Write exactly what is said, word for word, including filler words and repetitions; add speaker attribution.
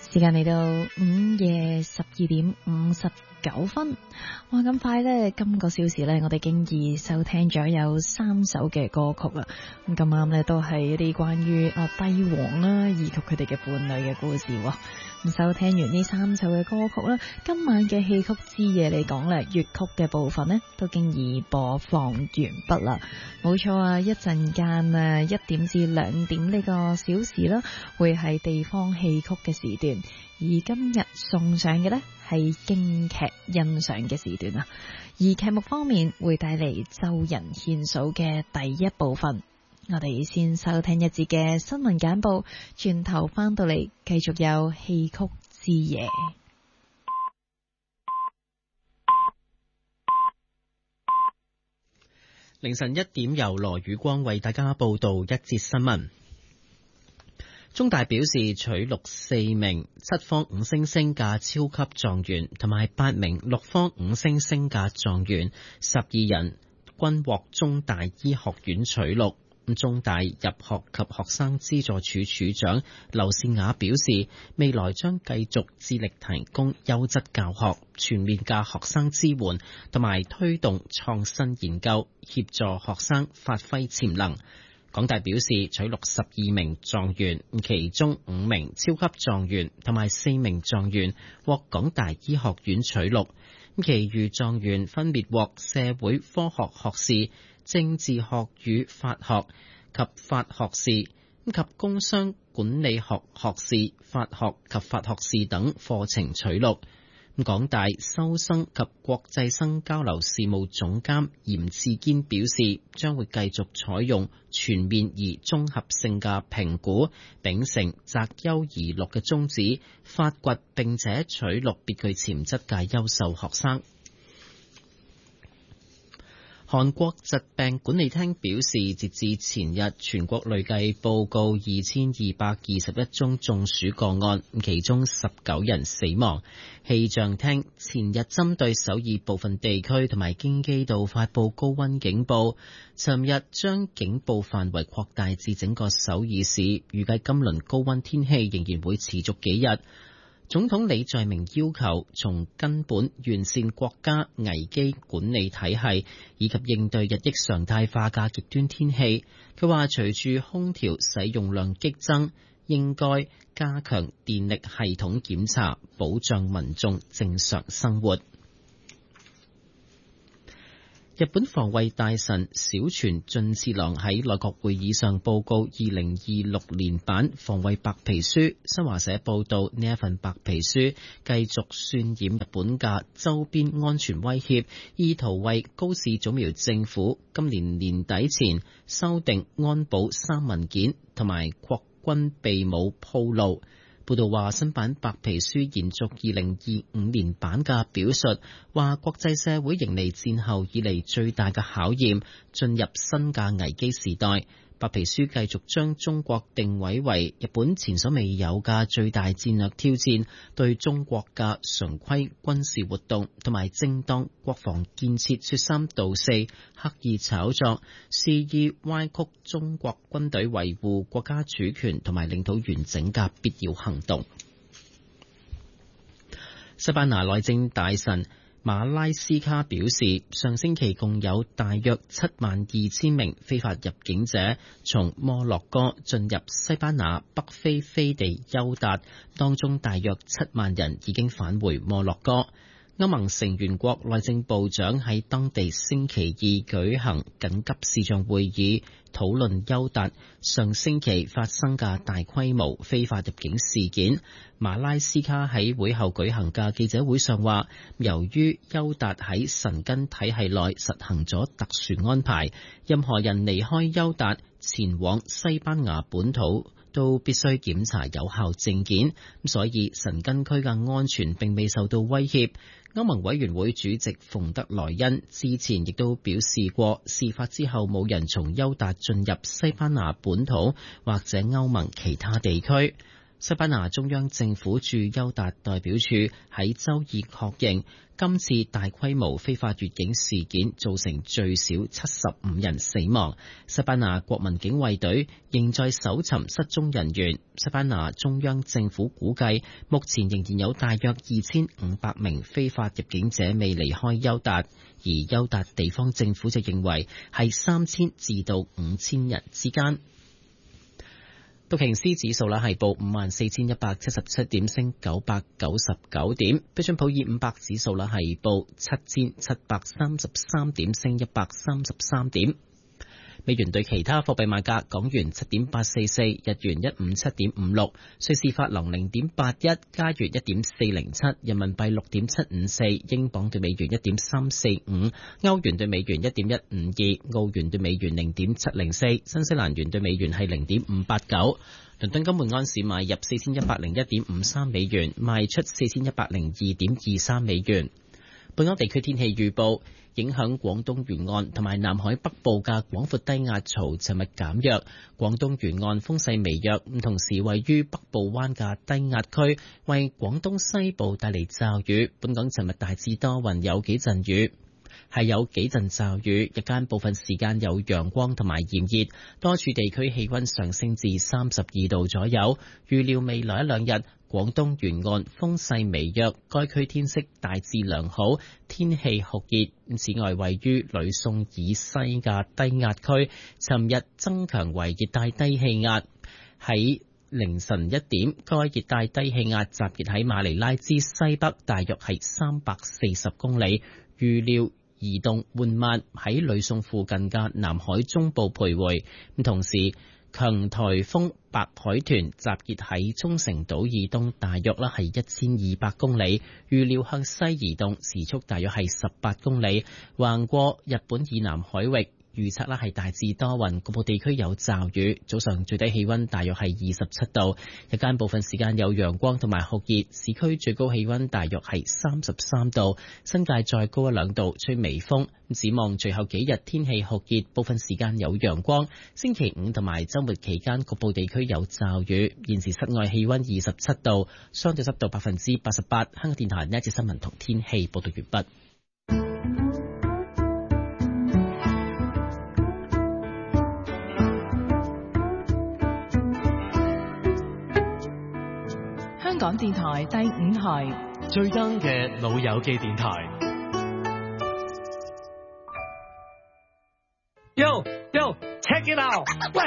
Speaker 1: 時間嚟到午夜十二點五十九分，哇！咁快呢，今個小時呢，我哋經已收聽咗有三首嘅歌曲啦。咁咁啱呢，都係一啲關於啊帝王啦，以及佢哋嘅伴侶嘅故事。咁收聽完呢三首嘅歌曲啦，今晚嘅戲曲之夜嚟講咧，粵曲嘅部分呢，都經已播放完畢啦。冇錯啊，一陣間啊，一點至兩點呢個小時啦，會係地方戲曲嘅時段。而今日送上嘅呢，係京劇欣賞嘅時段啊。而劇目方面會帶嚟周人獻數嘅第一部分。我哋先收聽一節嘅新聞簡報，轉頭翻到嚟繼續有戲曲之夜。
Speaker 2: 凌晨一點由羅宇光為大家報道一節新聞。中大表示取錄四名七科五星星嘅超級狀元同埋八名六科五星星嘅狀元，十二人均獲中大醫學院取錄。中大入學及學生資助處處長劉善雅表示，未來將繼續致力提供優質教學、全面嘅學生支援，同埋推動創新研究，協助學生發揮潛能。港大表示取錄十二名狀元，其中五名超級狀元同埋四名狀元獲港大醫學院取錄，其餘狀元分別獲社會科學學士、政治學與法學及法學士及工商管理學學士、法學及法學士等課程取錄。港大收生及國際生交流事務總監嚴志堅表示，將會繼續採用全面而綜合性嘅評估，秉承擇優而錄嘅宗旨，發掘並且取錄別具潛質嘅優秀學生。韓國疾病管理廳表示，截至前日，全國累計報告二千二百二十一宗中暑個案，其中十九人死亡。氣象廳前日針對首爾部分地區同埋京畿道發佈高溫警報，尋日將警報範圍擴大至整個首爾市，預計今輪高溫天氣仍然會持續幾日。總統李在明要求從根本完善國家危機管理體系，以及應對日益常態化嘅極端天氣。佢話隨住空調使用量激增，應該加強電力系統檢查，保障民眾正常生活。日本防衛大臣小泉進次郎喺內閣會議上報告二零二六年版防衛白皮書。新華社報道，呢一份白皮書繼續渲染日本嘅周邊安全威脅，意圖為高市早苗政府今年年底前修訂安保三文件同埋擴軍備武鋪路。報道話，新版白皮書延續二零二五年版嘅表述，話國際社會迎嚟戰後以嚟最大嘅考驗，進入新嘅危機時代。白皮書繼續將中國定位為日本前所未有嘅最大戰略挑戰，對中國嘅常規軍事活動同埋正當國防建設說三道四，刻意炒作，肆意歪曲中國軍隊維護國家主權同埋領土完整嘅必要行動。西班牙內政大臣馬拉斯卡表示，上星期共有大約七萬二千名非法入境者從摩洛哥進入西班牙北非飛地休達，當中大約七萬人已經返回摩洛哥。歐盟成員國內政部長喺當地星期二舉行緊急視像會議，討論休達上星期發生嘅大規模非法入境事件。馬拉斯卡喺會後舉行嘅記者會上話，由於休達喺申根體系內實行咗特殊安排，任何人離開休達前往西班牙本土都必須檢查有效證件，所以申根區嘅安全並未受到威脅。歐盟委員會主席馮德萊恩之前亦都表示過，事發之後冇人從休達進入西班牙本土或者歐盟其他地區。 西班牙中央政府駐休達代表處喺周二確認，今次大規模非法越境事件造成最少七十五人死亡。西班牙國民警衛隊仍在搜尋失蹤人員。西班牙中央政府估計，目前仍然有大約二千五百名非法入境者未離開休達，而休達地方政府就認為係三千至到五千人之間。道瓊斯指數啦係報五萬四千一百七十七點，升九百九十九點。標準普爾五百指數啦係報七千七百三十三點，升一百三十三點。美元對其他貨幣賣價：港元七點八四四，日元一五七點五六，瑞士法郎零點八一，加元一點四零七，人民幣六點七五四，英鎊對美元一點三四五，歐元對美元一點一五二，澳元對美元零點七零四，新西蘭元對美元係零點五八九。倫敦金每安士買入四千一百零一點五三美元，賣出四千一百零二點二三美元。本港地區天氣預報。影響廣東沿岸同埋南海北部嘅廣闊低壓槽，尋日減弱。廣東沿岸風勢微弱，咁同時位於北部灣嘅低壓區為廣東西部帶嚟驟雨。本港尋日大致多雲，有幾陣雨，係有幾陣驟雨，日間部分時間有陽光同埋炎熱，多處地區氣溫上升至三十二度左右。預料未來一兩日，廣東沿岸風勢微弱，該區天色大致良好，天氣酷熱。此外，位於呂宋以西嘅低壓區，尋日增強為熱帶低氣壓。喺凌晨一點，該熱帶低氣壓集結喺馬尼拉之西北，大約係三百四十公里，預料移動緩慢，喺呂宋附近嘅南海中部徘徊。同時，強颱風白海豚集結喺沖繩島以東，大約啦係一千二百公里，預料向西移動，時速大約係十八公里，橫過日本以南海域。預測啦係大致多雲，局部地區有驟雨。早上最低氣溫大約係二十七度，日間部分時間有陽光同埋酷熱，市區最高氣溫大約係三十三度，新界再高一兩度，吹微風。展望隨後幾日天氣酷熱，部分時間有陽光。星期五同埋週末期間局部地區有驟雨。現時室外氣溫二十七度，相對濕度百分之八十八。香港電台呢一節新聞同天氣報道完畢。
Speaker 1: 香港電台第五台
Speaker 3: 最啱嘅老友記電台。Yo yo check it out！喂，